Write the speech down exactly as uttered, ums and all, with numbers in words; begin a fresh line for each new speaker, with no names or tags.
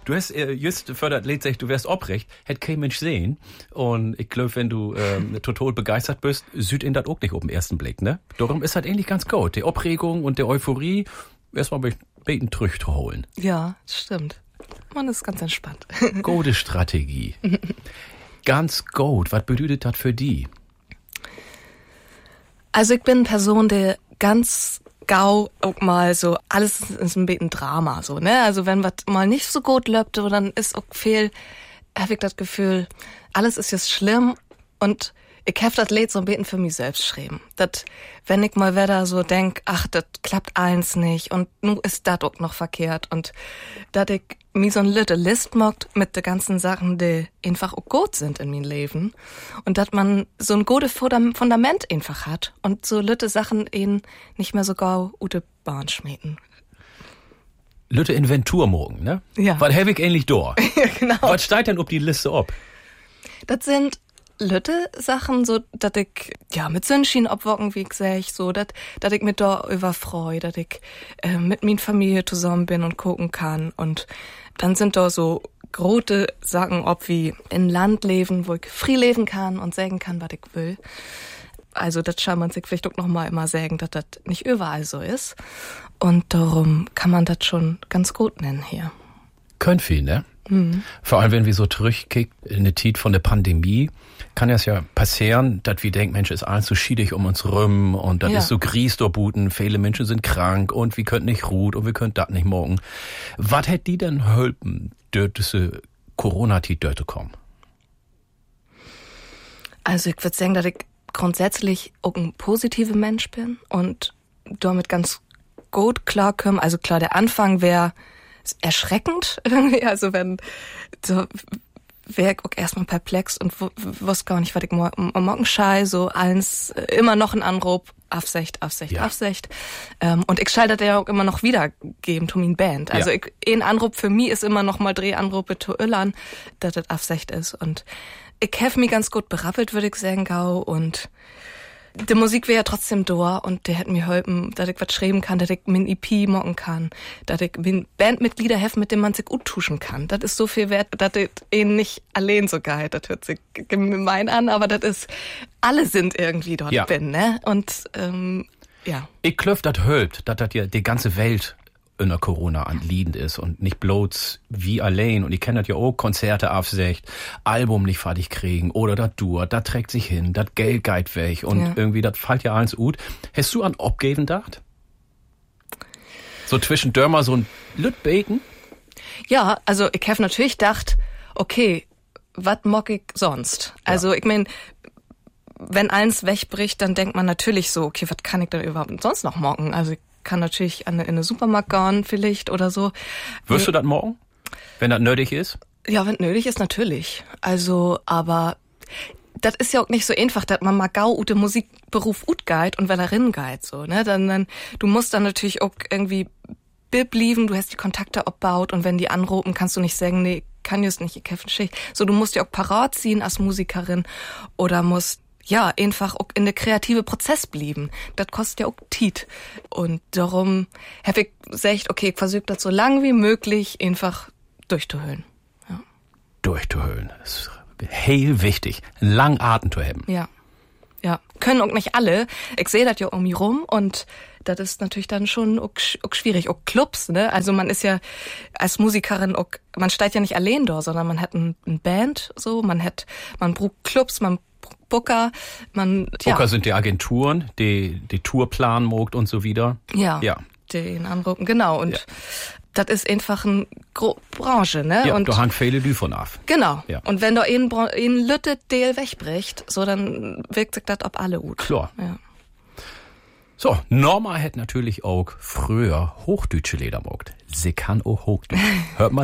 Du hast äh, just für das Lied gesagt, du wärst obrecht, hätte kein Mensch sehen. Und ich glaube, wenn du ähm, total begeistert bist, süd in das auch nicht auf den ersten Blick, ne? Darum ist das eigentlich ganz gut. Die Aufregung und der Euphorie erstmal ein bisschen Trücht holen.
Ja, stimmt. Man ist ganz entspannt.
Gute Strategie. Ganz gut. Was bedeutet das für die?
Also ich bin eine Person, die ganz gau auch mal so, alles ist ein bisschen Drama, so, ne? Also wenn was mal nicht so gut läuft, dann ist auch viel, habe ich das Gefühl, alles ist jetzt schlimm und ich hab das Lied so ein bisschen für mich selbst geschrieben. Dat, wenn ich mal wieder so denk, ach, das klappt eins nicht und nu ist das auch noch verkehrt und dat ich mir so ein Lütte List mockt mit de ganzen Sachen, die einfach auch gut sind in mein Leben und dat man so ein gutes Fundament einfach hat und so Lütte Sachen ihn nicht mehr so gau ute Bahn schmieden.
Lütte Inventur morgen, ne?
Ja.
Was hab ich ähnlich da?
Ja, genau.
Was steigt denn auf die Liste ob?
Das sind Lütte Sachen, so, dat ich, ja, mit Sünschien obwocken, wie ich sag, so, dat, dat ich mit da überfreu, dat ich, äh, mit min Familie zusammen bin und gucken kann. Und dann sind da so große Sachen, ob wie in Land leben, wo ich frei leben kann und sagen kann, was ich will. Also, das kann man sich vielleicht auch noch mal immer sagen, dass das nicht überall so ist. Und darum kann man das schon ganz gut nennen hier.
Könnt viel, ne? Mhm. Vor allem, wenn wir so zurückkicken in eine Zeit von der Pandemie, kann es ja passieren, dass wir denken, Mensch, ist alles so schiedig um uns rum und das ja. ist so Griesdorbuten, viele Menschen sind krank und wir können nicht ruhen und wir können das nicht morgen. Was hätte die denn helfen, dort diese Corona-Zeit dort kommen?
Also ich würde sagen, dass ich grundsätzlich auch ein positiver Mensch bin und damit ganz gut klarkomme. Also klar, der Anfang wäre erschreckend irgendwie, also wenn so wäre ich auch erstmal perplex und wusste gar nicht, was ich morgen, morgen schei, so eins, immer noch ein Anruf, Absicht, Absicht, ja. Absicht. Ähm, und ich schalte das ja auch immer noch wiedergeben, zu min Band. Also ja. ich, ein Anruf für mich ist immer noch mal Drehanrufe zu Öllern, dass das Absicht ist. Und ich hef mich ganz gut berappelt, würde ich sagen, gau, und die Musik wäre ja trotzdem da und der hätte mir helfen, dass ich was schreiben kann, dass ich min E P machen kann, dass ich min Bandmitglieder hef, mit dem man sich gut tuschen kann. Das ist so viel wert, dass ich ihn nicht allein so geil, das hört sich gemein an, aber das ist, alle sind irgendwie dort
ja.
bin, ne? Und, ähm, ja.
Ich glaub, das hilft, dass das ja die ganze Welt in der Corona anliegend ist und nicht bloß wie allein. Und ich kenne das ja auch, Konzerte absägt, Album nicht fertig kriegen oder das Dur, das trägt sich hin, das Geld geht weg und ja. irgendwie, das fällt ja eins gut. Hast du an Abgeben gedacht? So zwischen Dörmer so ein Lütbeten?
Ja, also ich habe natürlich gedacht, okay, was mock ich sonst? Ja. Also ich mein, wenn eins wegbricht, dann denkt man natürlich so, okay, was kann ich denn überhaupt sonst noch mocken? Also ich kann natürlich in eine Supermarkt gehen vielleicht oder so.
Wirst du das morgen, wenn das nötig ist?
Ja, wenn nötig ist, natürlich. Also, aber das ist ja auch nicht so einfach, dass man mal gau ute Musikberuf ut geht und wenn er rin geht, so, ne? Dann, dann, du musst dann natürlich auch irgendwie blieben, du hast die Kontakte abbaut und wenn die anrufen, kannst du nicht sagen, nee, kann jetzt nicht, ich kämpfe Schicht. So, du musst ja auch parat ziehen als Musikerin oder musst ja, einfach auch in der kreative Prozess blieben. Das kostet ja auch Zeit. Und darum habe ich gesagt, okay, ich versuche das so lang wie möglich einfach durchzuhöhlen. Ja.
Durchzuhöhlen. Das ist heel wichtig. Einen langen Atem zu haben.
Ja. Ja. Können auch nicht alle. Ich sehe das ja um mich rum und das ist natürlich dann schon auch, auch schwierig. Auch Clubs, ne? Also man ist ja als Musikerin auch, man steigt ja nicht allein da, sondern man hat ein, ein Band, so, man hat, man braucht Clubs, man Booker, man, ja.
Booker sind die Agenturen, die, die Tourplan mogt und so wieder.
Ja.
Ja.
Den anrufen, genau. Und ja. das ist einfach eine Gro- Branche, ne?
Ja,
und
da hängt viele Lü von ab.
Genau.
Ja.
Und wenn da ein, ein Lütte Deal wegbricht, so, dann wirkt sich das auf alle gut.
Klar.
Ja.
So, Norma hätte natürlich auch früher Hochdeutsche Leder mogt. Sie kann auch Hochdeutsch. Hört mal